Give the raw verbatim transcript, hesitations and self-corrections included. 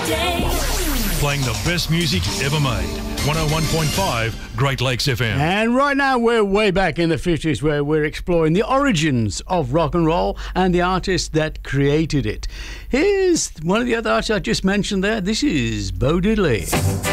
day. Playing the best music ever made. one oh one point five Great Lakes F M. And right now we're way back in the fifties where we're exploring the origins of rock and roll and the artists that created it. Here's one of the other artists I just mentioned there. This is Bo Diddley.